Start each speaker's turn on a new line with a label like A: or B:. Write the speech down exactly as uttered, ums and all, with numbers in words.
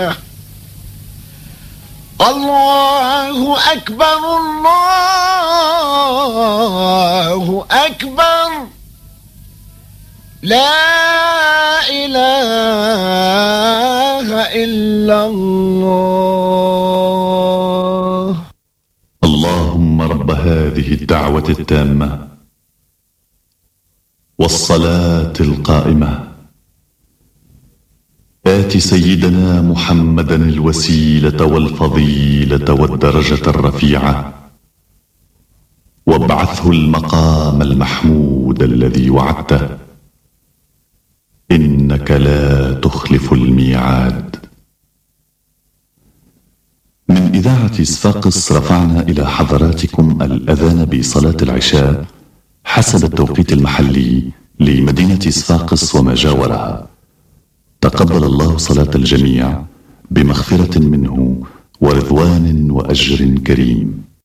A: الله أكبر الله أكبر لا إله إلا الله.
B: اللهم رب هذه الدعوة التامة والصلاة القائمة، آت سيدنا محمدا الوسيلة والفضيلة والدرجة الرفيعة، وابعثه المقام المحمود الذي وعدته، إنك لا تخلف الميعاد. من إذاعة صفاقس رفعنا إلى حضراتكم الأذان بصلاة العشاء حسب التوقيت المحلي لمدينة صفاقس وما جاورها. تقبل الله صلاة الجميع بمغفرة منه ورضوان وأجر كريم.